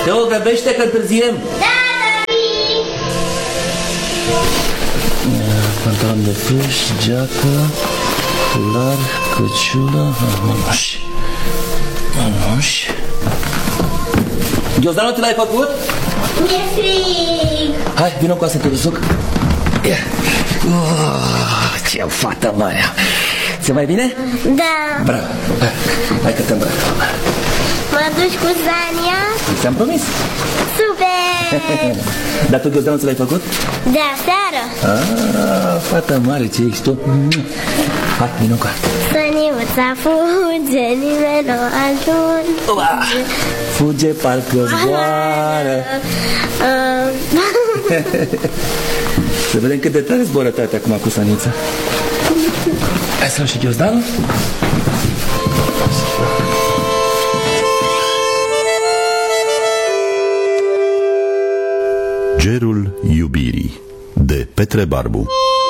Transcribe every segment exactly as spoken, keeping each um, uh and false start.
Teo, grăbește că întârziem. Da, tati! Pantalon de fâș, geacă, cular, căciulă, mănuși. Mănuși. Ghiozdanul, ți l-ai făcut? Mi-e frig. Hai, vină cu asta, te duc. Oh, ce fată mare. Ți-e mai bine? Da. Bravo. Hai, hai că te îmbrac. Mă duci cu Zania? Ți-am promis. Super! Dar tu ghiozdanul ți l-ai făcut? De aseară. Ah, fată mare, ce ești tu? Hai, vină cu asta. Săniuța fuge, nimeni nu ajunge. Fuge, parcă zboară. Să vedem cât de tare zboară tati acum cu Săniuța. Hai să luăm și ghiozdanul. Gerul iubirii de Petre Barbu.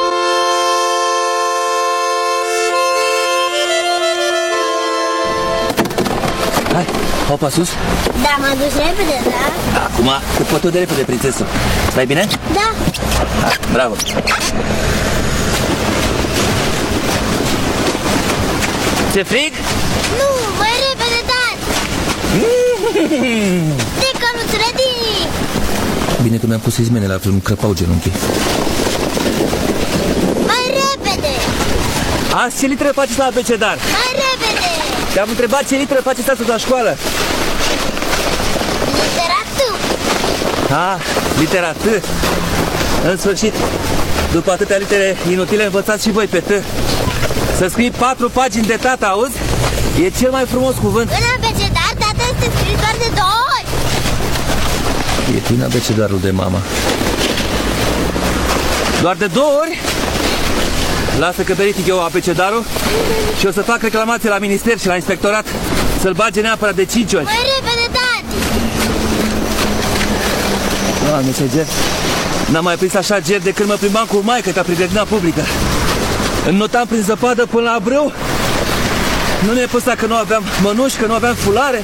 Hai, hopa sus. Da, mă duci repede, da? Acum, cât pot eu de repede, prințesă. Stai bine? Da. Hai, bravo. Ți-e frig? Nu, mai repede, tati! Dică, nu-ți rădini! Bine că mi-am pus izmene la film, crăpau genunchii. Mai repede! Azi, ce litere faceți la abecedar? Mai repede! Te-am întrebat ce litere faceți astăzi la școală. Litera T. Ah, litera T. În sfârșit, după atâtea litere inutile, învățați și voi pe T. Să scrii patru pagini de tată, auzi? E cel mai frumos cuvânt. În abecedar, tata este scris doar de două ori. E plin abecedarul de mama. Doar de două ori? Lasă că verific eu abecedarul și o să fac reclamație la minister și la inspectorat să-l bage neapărat de cinci ori. Mai repede, tati! Doamne, ce ger! N-am mai prins așa ger de când mă plimbam cu maică-ta prin grădina publică. Înnotam prin zăpadă până la brâu. Nu ne păsa că nu aveam mănuși, că nu aveam fulare.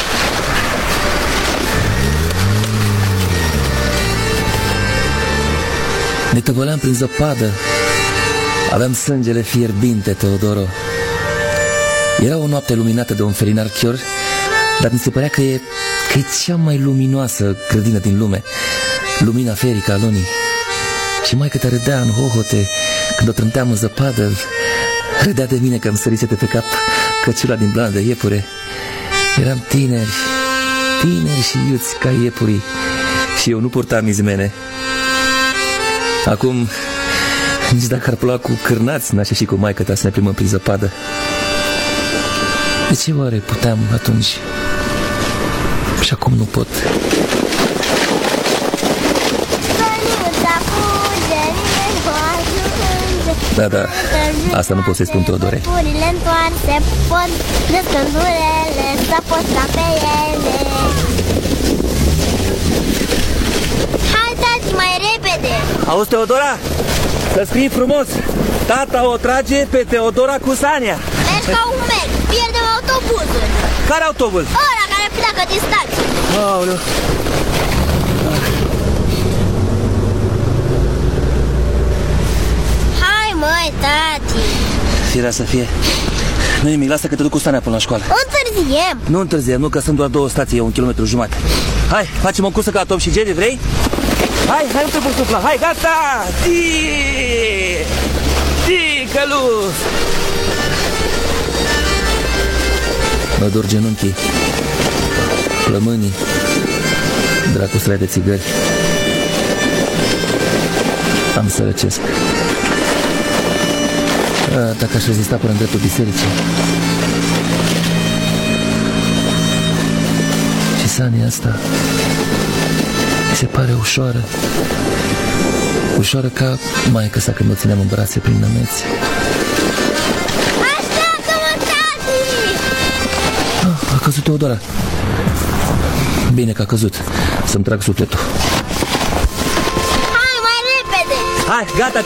Ne tăvăleam prin zăpadă. Aveam sângele fierbinte, Teodoro. Era o noapte luminată de un felinar chior, dar mi se părea că e, că e cea mai luminoasă grădină din lume. Lumina ferică a lunii. Și maică-ta râdea în hohote când o trânteam în zăpadă. Râdea de mine că îmi sărise de pe cap căciula din blană de iepure. Eram tineri, tineri și iuți ca iepurii, și eu nu purtam izmene. Acum, nici dacă ar ploua cu cârnați, n-aș ieși cu maică-ta să ne plimbăm prin zăpadă. De ce oare puteam atunci și acum nu pot? Da, da, asta nu pot să-i spun, Teodore. Purile întoarse pot descândurele, să poți sta pe ele. Hai, tati, mai repede! Auzi, Teodora? Să scrii frumos. Tata o trage pe Teodora cu Sania. Mergi ca un merg, pierdem autobuzul. Care autobuz? Ăla care pleacă din stație. Aoleu. Hai, măi, tati. Firea să fie. Nu nimic, lasă că te duc cu Sania până la școală. Întârziem. Nu întârziem, nu, că sunt doar două stații, e un kilometru jumate. Hai, facem o cursă ca Tom și Jerry, vrei? Hai, hai, nu te pui sufla, hai, gata! Tii! Tii, călus! Mă dor genunchii, plămânii, dracu strai de țigări. Am să răcesc. A, dacă aș rezista până în dreptul bisericii. Și Sania asta mi se pare ușoară. Ușoară ca maică-sa când o țineam în brațe prin nămeți. Așteaptă-mă, tati! Ah, a căzut Teodora. Bine că a căzut. Să-mi trag sufletul. Hai, mai repede! Hai, gata!